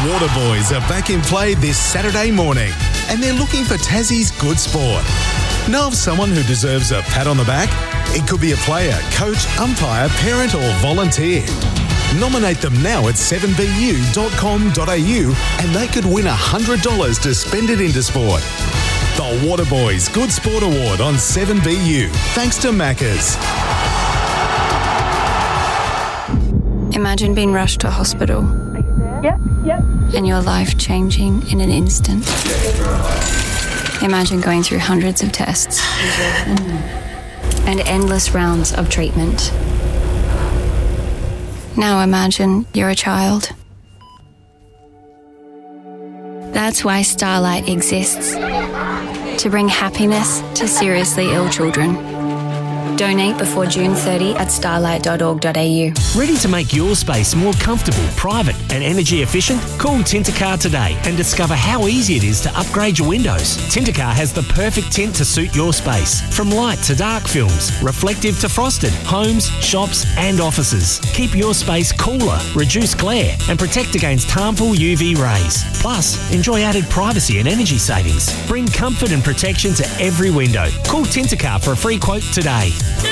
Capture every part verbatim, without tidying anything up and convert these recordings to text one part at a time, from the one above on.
Waterboys are back in play this Saturday morning and they're looking for Tassie's good sport. Know of someone who deserves a pat on the back? It could be a player, coach, umpire, parent or volunteer. Nominate them now at seven b u dot com dot a u and they could win one hundred dollars to spend it into sport. The Waterboys Good Sport Award on seven B U, thanks to Macca's. Imagine being rushed to hospital. Yep, yep. And your life changing in an instant. Imagine going through hundreds of tests and endless rounds of treatment. Now imagine you're a child. That's why Starlight exists. To bring happiness to seriously ill children. Donate before June thirtieth at starlight dot org dot a u. Ready to make your space more comfortable, private and energy efficient? Call Tintercar today and discover how easy it is to upgrade your windows. Tintercar has the perfect tint to suit your space. From light to dark films, reflective to frosted, homes, shops and offices. Keep your space cooler, reduce glare and protect against harmful U V rays. Plus, enjoy added privacy and energy savings. Bring comfort and protection to every window. Call Tintercar for a free quote today.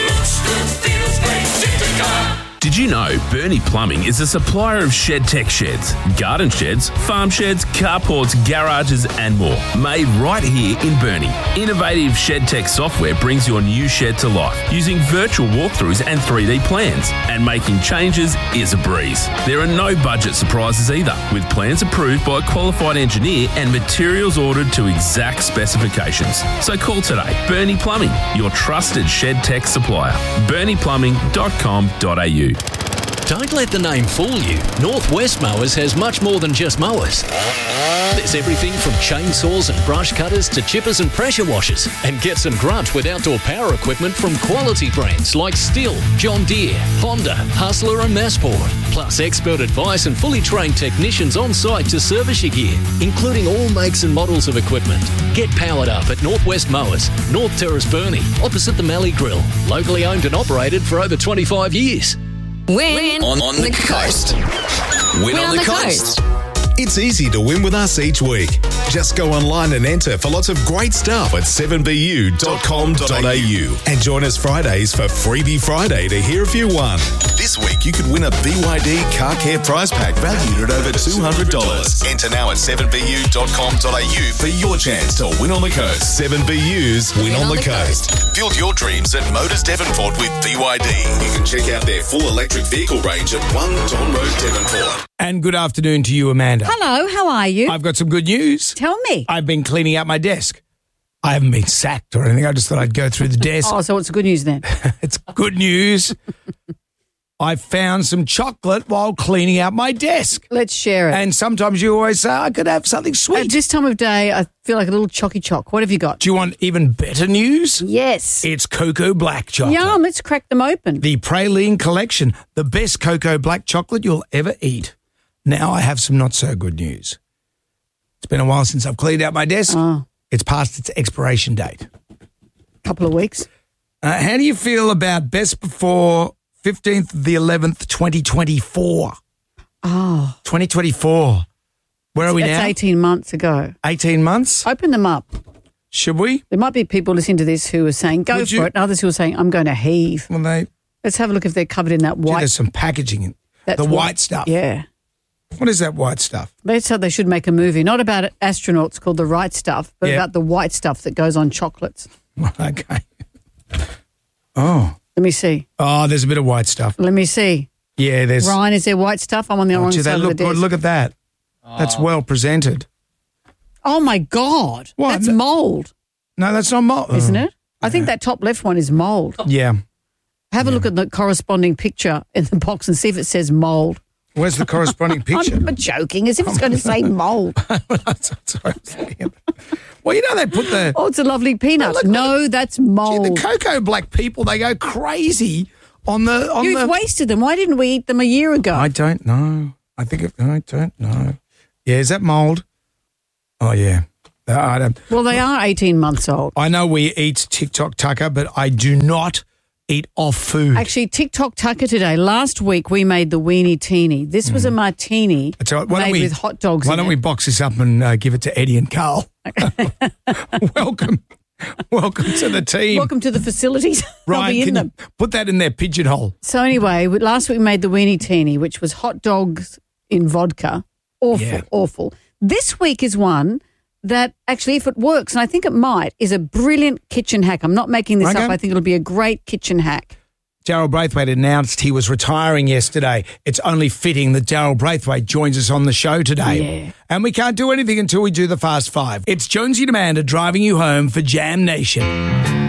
Did you know Bernie Plumbing is a supplier of shed tech sheds, garden sheds, farm sheds, carports, garages and more, made right here in Bernie. Innovative shed tech software brings your new shed to life using virtual walkthroughs and three D plans, and making changes is a breeze. There are no budget surprises either, with plans approved by a qualified engineer and materials ordered to exact specifications. So call today. Bernie Plumbing, your trusted shed tech supplier. bernie plumbing dot com dot a u. Don't let the name fool you. Northwest Mowers has much more than just mowers. There's everything from chainsaws and brush cutters to chippers and pressure washers. And get some grunt with outdoor power equipment from quality brands like Stihl, John Deere, Honda, Hustler and Massport. Plus expert advice and fully trained technicians on site to service your gear, including all makes and models of equipment. Get powered up at Northwest Mowers, North Terrace, Burnie, opposite the Mallee Grill. Locally owned and operated for over twenty-five years. Win on, on the, the coast. Win, Win on, on the, the coast. coast. It's easy to win with us each week. Just go online and enter for lots of great stuff at seven b u dot com dot a u and join us Fridays for Freebie Friday to hear if you won. This week you could win a B Y D car care prize pack valued at over two hundred dollars. Enter now at seven b u dot com dot a u for your chance to win on the coast. seven B U's Win, win on, on the, the coast. coast. Build your dreams at Motors Devonport with B Y D. You can check out their full electric vehicle range at one Don Road, Devonport. And good afternoon to you, Amanda. Hello, how are you? I've got some good news. Tell me. I've been cleaning out my desk. I haven't been sacked or anything. I just thought I'd go through the desk. Oh, so what's the good news then? It's good news. I found some chocolate while cleaning out my desk. Let's share it. And sometimes you always say, I could have something sweet. At this time of day, I feel like a little chocky choc. What have you got? Do you want even better news? Yes. It's Cocoa Black chocolate. Yum, let's crack them open. The Praline Collection, the best cocoa black chocolate you'll ever eat. Now I have some not so good news. It's been a while since I've cleaned out my desk. Oh. It's past its expiration date. Couple of weeks. Uh, how do you feel about best before fifteenth of the eleventh, twenty twenty-four? Oh. twenty twenty-four. Where are we That's now? eighteen months ago. eighteen months? Open them up. Should we? There might be people listening to this who are saying, go Would for you? it, and others who are saying, I'm going to heave. Well, they... Let's have a look if they're covered in that Gee, white. there's some packaging in That's the white, white stuff. Yeah. What is that white stuff? That's how they should make a movie. Not about astronauts called The Right Stuff, but Yeah. about the white stuff that goes on chocolates. Okay. Oh. Let me see. Oh, there's a bit of white stuff. Let me see. Yeah, there's... Ryan, is there white stuff? I'm on the Oh, wrong gee, side they of look the desk. good. Look at that. That's well presented. Oh, my God. What? That's No- mould, No, that's not mold. isn't it? I think that top left one is mould. Yeah. Have a look at the corresponding picture in the box and see if it says mould. Where's the corresponding picture? I'm joking, as if it's going to say mould. That's- that's what I was thinking. Well, you know they put the... Oh, it's a lovely peanut. look, no, look. that's Gee, mould. the cocoa black people, they go crazy on the... On You've the, wasted them. Why didn't we eat them a year ago? I don't know. I think... It, I don't know. Yeah, is that mould? Oh, yeah. Uh, I don't... Well, they are eighteen months old. I know we eat TikTok Tucker, but I do not eat off food. Actually, TikTok Tucker today. Last week we made the weenie teeny. This was a martini That's all right. Why don't made we- with hot dogs. Why in don't it. we box this up and uh, give it to Eddie and Carl? Welcome. Welcome to the team. Welcome to the facilities. I'll Ryan, be in can them. you put that in their pigeonhole? So anyway, we- last week we made the weenie teeny, which was hot dogs in vodka. Awful, Yeah. awful. This week is one that actually, if it works, and I think it might, is a brilliant kitchen hack. I'm not making this Okay. up. I think it'll be a great kitchen hack. Gerald Braithwaite announced he was retiring yesterday. It's only fitting that Gerald Braithwaite joins us on the show today. Yeah. And we can't do anything until we do the Fast Five. It's Jonesy and Amanda driving you home for Jam Nation.